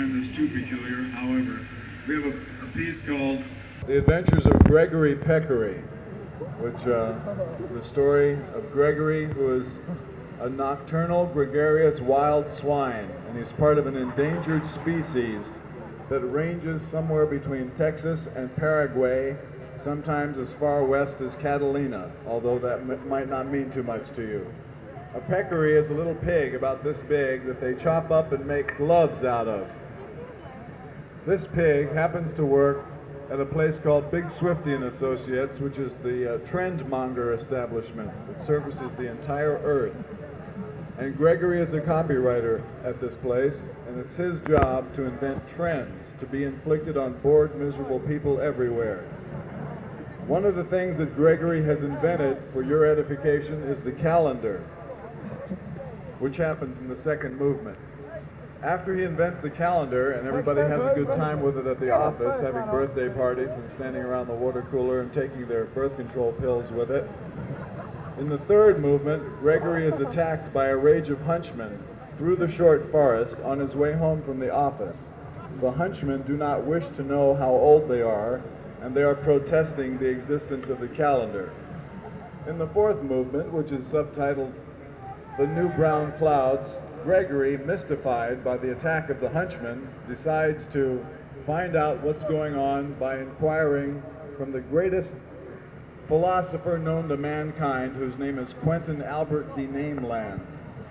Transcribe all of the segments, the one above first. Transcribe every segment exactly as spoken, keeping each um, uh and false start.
find this too peculiar. However, we have a, a piece called The Adventures of Gregory Peccary, which uh, is the story of Gregory, who is a nocturnal, gregarious wild swine, and he's part of an endangered species that ranges somewhere between Texas and Paraguay, sometimes as far west as Catalina, although that m might not mean too much to you. A peccary is a little pig about this big that they chop up and make gloves out of. This pig happens to work at a place called Big Swifty and Associates, which is the uh, trendmonger establishment that services the entire earth. And Gregory is a copywriter at this place, and it's his job to invent trends to be inflicted on bored, miserable people everywhere. One of the things that Gregory has invented, for your edification, is the calendar, which happens in the second movement. After he invents the calendar, and everybody has a good time with it at the office, having birthday parties and standing around the water cooler and taking their birth control pills with it, in the third movement, Gregory is attacked by a rage of hunchmen through the short forest on his way home from the office. The hunchmen do not wish to know how old they are, and they are protesting the existence of the calendar. In the fourth movement, which is subtitled The New Brown Clouds, Gregory, mystified by the attack of the hunchmen, decides to find out what's going on by inquiring from the greatest philosopher known to mankind, whose name is Quentin Albert de Nameland.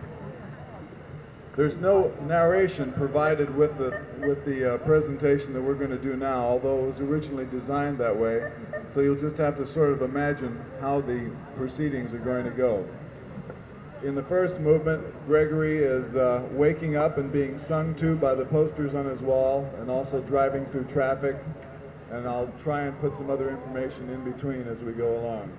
There's no narration provided with the with the uh, presentation that we're going to do now, although it was originally designed that way, so you'll just have to sort of imagine how the proceedings are going to go. In the first movement, Gregory is uh, waking up and being sung to by the posters on his wall, and also driving through traffic, and I'll try and put some other information in between as we go along.